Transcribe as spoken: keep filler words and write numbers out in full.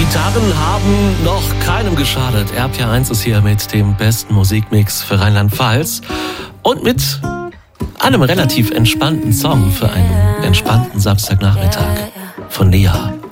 Gitarren haben noch keinem geschadet. R P R eins ist hier mit dem besten Musikmix für Rheinland-Pfalz und mit einem relativ entspannten Song für einen entspannten Samstagnachmittag von Nea.